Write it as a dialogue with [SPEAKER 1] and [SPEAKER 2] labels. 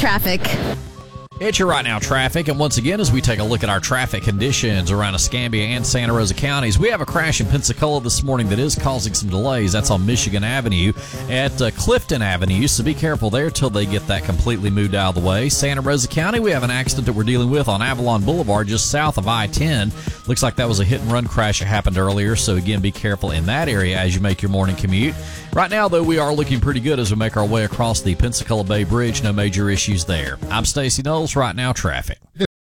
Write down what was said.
[SPEAKER 1] traffic.
[SPEAKER 2] It's your Right Now traffic, and once again, as we take a look at our traffic conditions around Escambia and Santa Rosa counties, we have a crash in Pensacola this morning that is causing some delays. That's on Michigan Avenue at Clifton Avenue, so be careful there till they get that completely moved out of the way. Santa Rosa County, we have an accident that we're dealing with on Avalon Boulevard just south of I-10. Looks like that was a hit-and-run crash that happened earlier, so again, be careful in that area as you make your morning commute. Right now, though, we are looking pretty good as we make our way across the Pensacola Bay Bridge. No major issues there. I'm Stacey Knowles. Right Now traffic.